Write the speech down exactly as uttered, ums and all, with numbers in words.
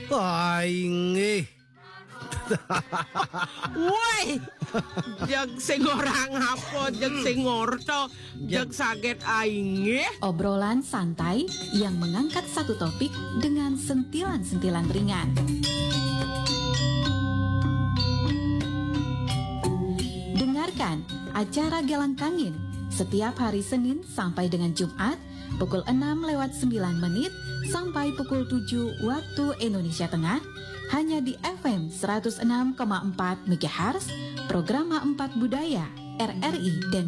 Aing eh. Woi, jag sing ora ngapot, jag sing ngorto, jag saget aing eh. Obrolan santai yang mengangkat satu topik dengan sentilan-sentilan ringan. Dengarkan acara Gelang Kangin setiap hari Senin sampai dengan Jumat pukul enam lewat sembilan menit sampai pukul tujuh waktu Indonesia Tengah hanya di F M seratus enam koma empat MHz Programa empat Budaya R R I dan